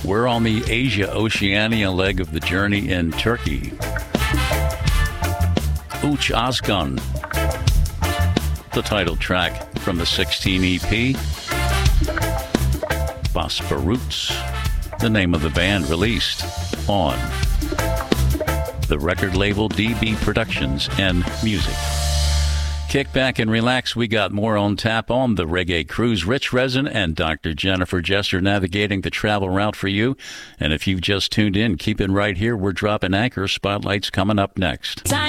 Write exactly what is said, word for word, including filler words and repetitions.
We're on the Asia-Oceania leg of the journey in Turkey. Uç Azgan, the title track from the sixteen E P. Bosphorus, the name of the band, released on the record label D B Productions and Music. Kick back and relax. We got more on tap on the Reggae Cruise. Rich Rezin and Doctor Jennifer Jester navigating the travel route for you. And if you've just tuned in, keep it right here. We're dropping anchor. Spotlight's coming up next. Time